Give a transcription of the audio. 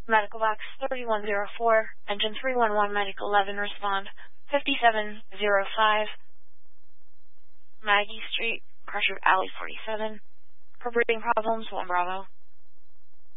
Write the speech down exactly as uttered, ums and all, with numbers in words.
Medical box thirty-one oh four, engine three one one, medic eleven, respond fifty-seven oh five, Maggie Street, pressure alley forty-seven. For breathing problems, one Bravo.